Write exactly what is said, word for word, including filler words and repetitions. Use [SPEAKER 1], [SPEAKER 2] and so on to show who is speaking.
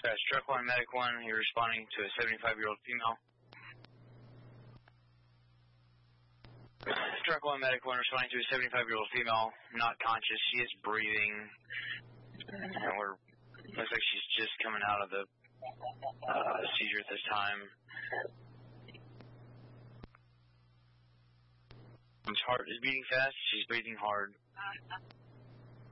[SPEAKER 1] Dispatch, Truck one, Medic one, you're responding to a seventy-five-year-old female. Truck one, Medic one, responding to a seventy-five-year-old female, not conscious. She is breathing, and we're, looks like she's just coming out of the uh, seizure at this time. Her heart is beating fast. She's breathing hard.